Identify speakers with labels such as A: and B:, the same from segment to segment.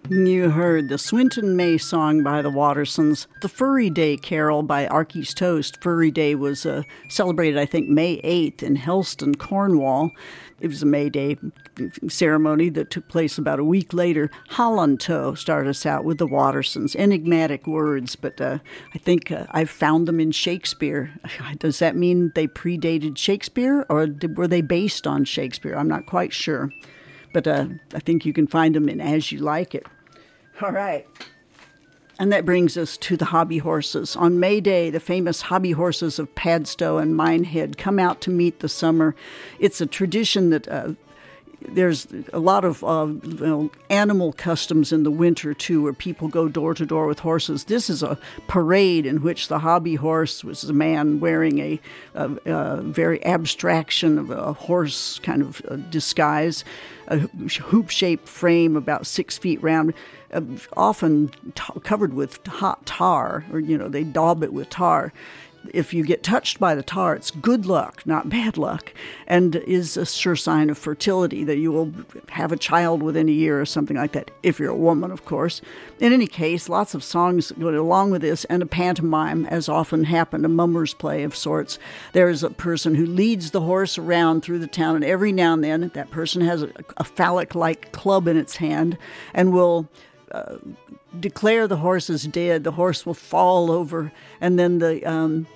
A: You heard the Swinton May song by the Wattersons, the Furry Day Carol by Arky's Toast. Furry Day was celebrated, I think, May 8th in Helston, Cornwall. It was a May Day ceremony that took place about a week later. Hollanto started us out with the Wattersons. Enigmatic words, but I think I've found them in Shakespeare. Does that mean they predated Shakespeare, or were they based on Shakespeare? I'm not quite sure. But I think you can find them in As You Like It. All right. And that brings us to the hobby horses. On May Day, the famous hobby horses of Padstow and Minehead come out to meet the summer. It's a tradition that there's a lot of animal customs in the winter, too, where people go door to door with horses. This is a parade in which the hobby horse was a man wearing a very abstraction of a horse kind of disguise, a hoop-shaped frame about 6 feet round, often covered with hot tar, or, they daub it with tar. If you get touched by the tar, it's good luck, not bad luck, and is a sure sign of fertility, that you will have a child within a year or something like that, if you're a woman, of course. In any case, lots of songs go along with this, and a pantomime, as often happened, a mummer's play of sorts. There's a person who leads the horse around through the town, and every now and then that person has a phallic-like club in its hand and will declare the horse is dead. The horse will fall over, and then the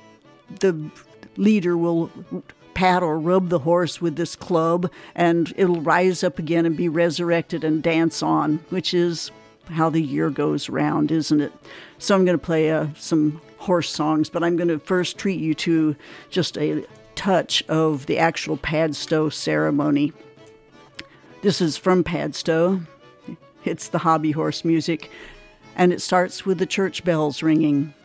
A: leader will pat or rub the horse with this club, and it'll rise up again and be resurrected and dance on, which is how the year goes round, isn't it? So I'm going to play some horse songs, but I'm going to first treat you to just a touch of the actual Padstow ceremony. This is from Padstow. It's the hobby horse music, and it starts with the church bells ringing.